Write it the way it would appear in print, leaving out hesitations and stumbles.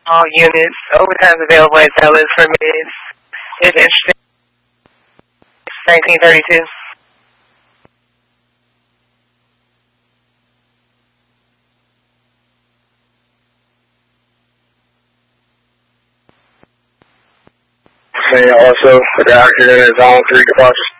All units, overtime available at Dallas for minutes. If interested, 1932. Also, the accident is on 3 departures.